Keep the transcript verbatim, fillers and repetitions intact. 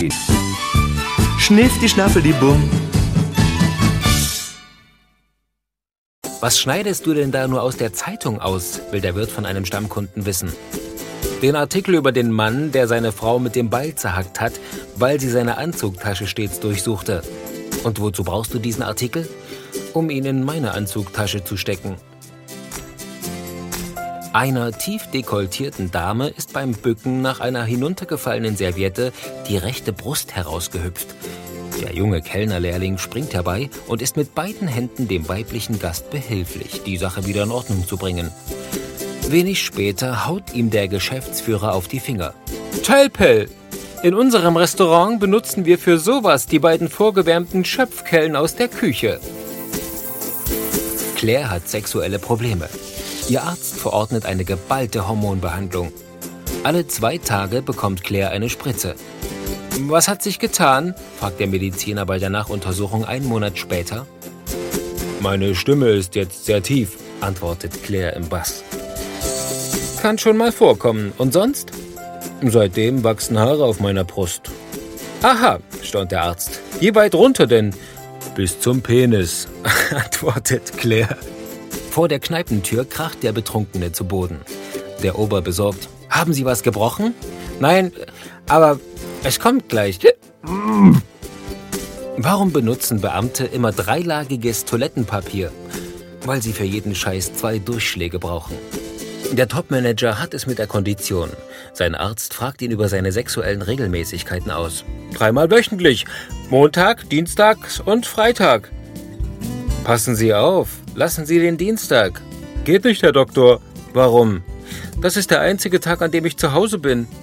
Schniff die Schnaffel die Bumm. Was schneidest du denn da nur aus der Zeitung aus, will der Wirt von einem Stammkunden wissen. Den Artikel über den Mann, der seine Frau mit dem Beil zerhackt hat, weil sie seine Anzugtasche stets durchsuchte. Und wozu brauchst du diesen Artikel? Um ihn in meine Anzugtasche zu stecken. Einer tief dekolletierten Dame ist beim Bücken nach einer hinuntergefallenen Serviette die rechte Brust herausgehüpft. Der junge Kellnerlehrling springt herbei und ist mit beiden Händen dem weiblichen Gast behilflich, die Sache wieder in Ordnung zu bringen. Wenig später haut ihm der Geschäftsführer auf die Finger. Tölpel! In unserem Restaurant benutzen wir für sowas die beiden vorgewärmten Schöpfkellen aus der Küche. Claire hat sexuelle Probleme. Ihr Arzt verordnet eine geballte Hormonbehandlung. Alle zwei Tage bekommt Claire eine Spritze. Was hat sich getan? Fragt der Mediziner bei der Nachuntersuchung einen Monat später. Meine Stimme ist jetzt sehr tief, antwortet Claire im Bass. Kann schon mal vorkommen. Und sonst? Seitdem wachsen Haare auf meiner Brust. Aha, staunt der Arzt. Wie weit runter denn? Bis zum Penis, antwortet Claire. Vor der Kneipentür kracht der Betrunkene zu Boden. Der Ober besorgt. Haben Sie was gebrochen? Nein, aber es kommt gleich. Warum benutzen Beamte immer dreilagiges Toilettenpapier? Weil sie für jeden Scheiß zwei Durchschläge brauchen. Der Topmanager hat es mit der Kondition. Sein Arzt fragt ihn über seine sexuellen Regelmäßigkeiten aus. Dreimal wöchentlich. Montag, Dienstag und Freitag. Passen Sie auf. Lassen Sie den Dienstag. Geht nicht, Herr Doktor. Warum? Das ist der einzige Tag, an dem ich zu Hause bin.